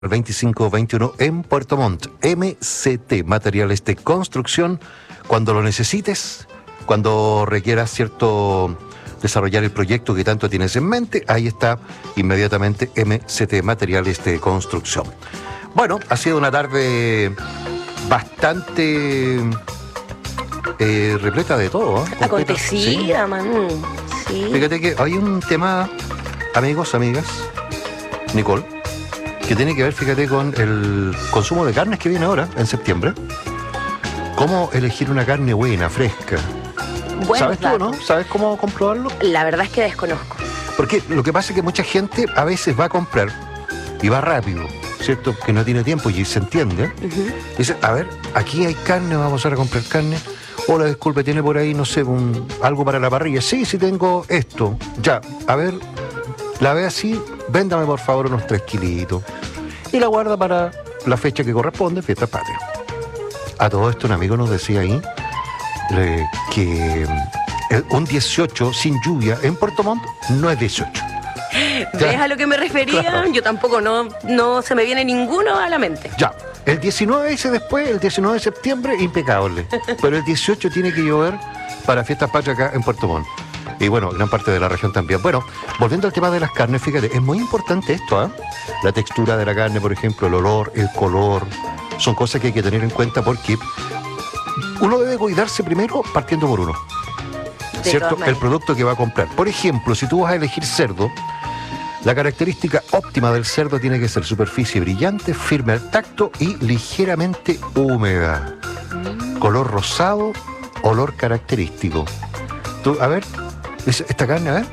El 2521 en Puerto Montt. MCT, materiales de construcción, cuando lo necesites, cuando requieras desarrollar el proyecto que tanto tienes en mente, ahí está inmediatamente MCT, materiales de construcción. Bueno, ha sido una tarde bastante repleta de todo, ¿eh? Acontecida, Sí. Manu. Sí. Fíjate que hay un tema, amigos, amigas, Nicole, que tiene que ver, fíjate, con el consumo de carnes que viene ahora, en septiembre. ¿Cómo elegir una carne buena, fresca? Buenos ¿Sabes tú, no? datos. ¿Sabes cómo comprobarlo? La verdad es que desconozco. Porque lo que pasa es que mucha gente a veces va a comprar y va rápido, ¿cierto? Que no tiene tiempo y se entiende. Dice, a ver, aquí hay carne, vamos a comprar carne. Hola, disculpe, ¿tiene por ahí, no sé, algo para la parrilla? Sí, tengo esto. Ya, a ver, la ve así, véndame por favor unos 3 kilitos. Y la guarda para la fecha que corresponde, fiesta patria. A todo esto un amigo nos decía ahí que un 18 sin lluvia en Puerto Montt no es 18. ¿Ves a lo que me refería? Claro. Yo tampoco, no se me viene ninguno a la mente. Ya, el 19 dice después, el 19 de septiembre, impecable. Pero el 18 tiene que llover para fiestas patrias acá en Puerto Montt. Y bueno, gran parte de la región también. Bueno, volviendo al tema de las carnes, fíjate, es muy importante esto, ¿eh? La textura de la carne, por ejemplo, el olor, el color, son cosas que hay que tener en cuenta porque uno debe cuidarse primero partiendo por uno, De ¿cierto? todas El maneras. producto que va a comprar. Por ejemplo, si tú vas a elegir cerdo, la característica óptima del cerdo tiene que ser superficie brillante, firme al tacto y ligeramente húmeda. Color rosado, olor característico. Tú, a ver, esta carne, a ver.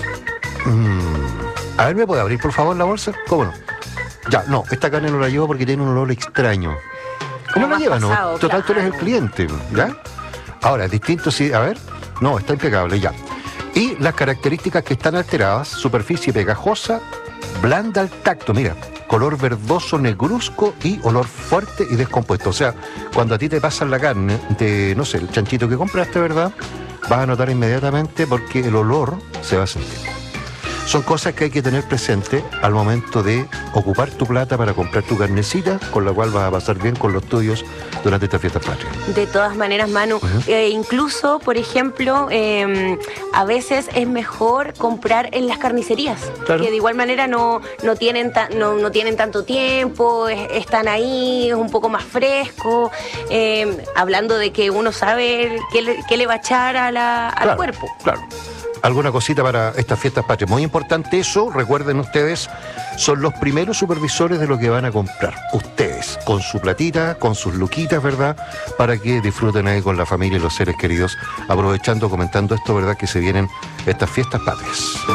A ver, ¿me puede abrir por favor la bolsa? ¿Cómo no? Ya, no, esta carne no la llevo porque tiene un olor extraño. ¿Cómo Como la más lleva, no? pasado, Total, tú eres el claro. cliente, ¿ya? Ahora, es distinto si, a ver, no, está impecable, ya. Y las características que están alteradas, superficie pegajosa, blanda al tacto, mira, color verdoso negruzco y olor fuerte y descompuesto. O sea, cuando a ti te pasan la carne de, no sé, el chanchito que compraste, ¿verdad? Vas a notar inmediatamente porque el olor se va a sentir. Son cosas que hay que tener presente al momento de ocupar tu plata para comprar tu carnecita, con la cual vas a pasar bien con los tuyos durante esta fiesta patria. De todas maneras, Manu, incluso, por ejemplo, a veces es mejor comprar en las carnicerías, Claro. que de igual manera no tienen tanto tiempo, están ahí, es un poco más fresco, hablando de que uno sabe qué le va a echar al Claro, cuerpo. Claro. Alguna cosita para estas fiestas patrias. Muy importante eso, recuerden ustedes, son los primeros supervisores de lo que van a comprar. Ustedes, con su platita, con sus luquitas, ¿verdad? Para que disfruten ahí con la familia y los seres queridos, aprovechando, comentando esto, ¿verdad? Que se vienen estas fiestas patrias.